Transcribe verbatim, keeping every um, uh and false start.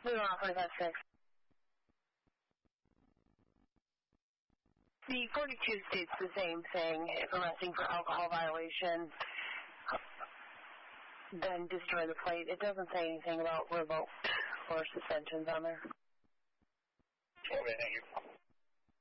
Move on, forty-five six. The forty-two states the same thing. If arresting for alcohol violation, then destroy the plate. It doesn't say anything about revoked or suspensions on there. Okay, thank you.